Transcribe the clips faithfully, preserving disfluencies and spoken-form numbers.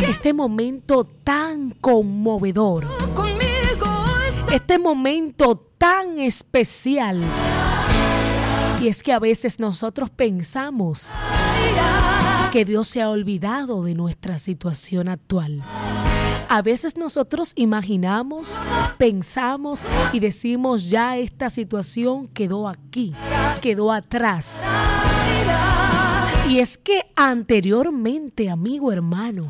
este momento tan conmovedor, este momento tan especial. Y es que a veces nosotros pensamos que Dios se ha olvidado de nuestra situación actual. A veces nosotros imaginamos, pensamos y decimos, ya esta situación quedó aquí, quedó atrás. Y es que anteriormente, amigo hermano,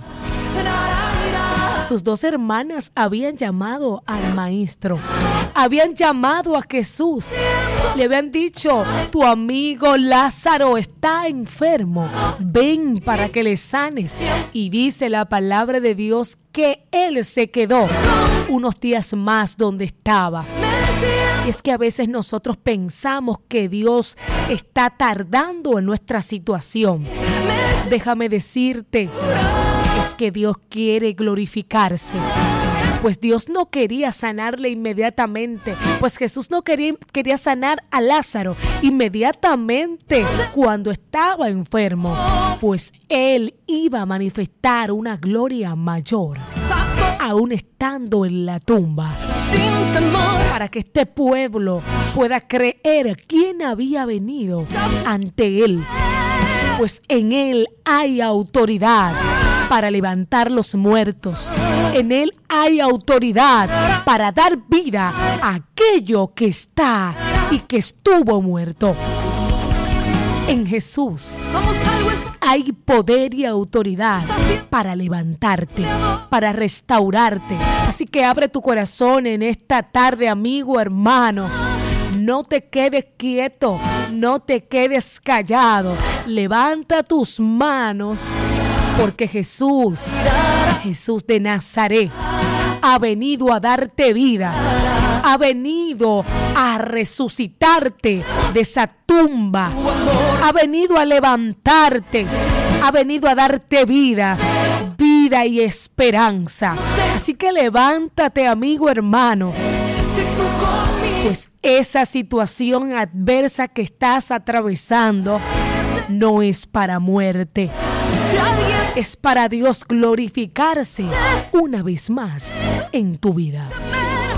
sus dos hermanas habían llamado al maestro, habían llamado a Jesús, le habían dicho, tu amigo Lázaro está enfermo, ven para que le sanes. Y dice la palabra de Dios que él se quedó unos días más donde estaba. Y es que a veces nosotros pensamos que Dios está tardando en nuestra situación. Déjame decirte, es que Dios quiere glorificarse. Pues Dios no quería sanarle inmediatamente. Pues Jesús no quería, quería sanar a Lázaro inmediatamente cuando estaba enfermo. Pues Él iba a manifestar una gloria mayor, aún estando en la tumba, para que este pueblo pueda creer quién había venido ante Él. Pues en Él hay autoridad para levantar los muertos. En Él hay autoridad para dar vida a aquello que está y que estuvo muerto. En Jesús hay poder y autoridad para levantarte, para restaurarte. Así que abre tu corazón en esta tarde, amigo, hermano. No te quedes quieto, no te quedes callado. Levanta tus manos, porque Jesús, Jesús de Nazaret, ha venido a darte vida, ha venido a resucitarte de esa tumba, ha venido a levantarte, ha venido a darte vida, vida y esperanza. Así que levántate, amigo hermano, pues esa situación adversa que estás atravesando no es para muerte. Es para Dios glorificarse una vez más en tu vida.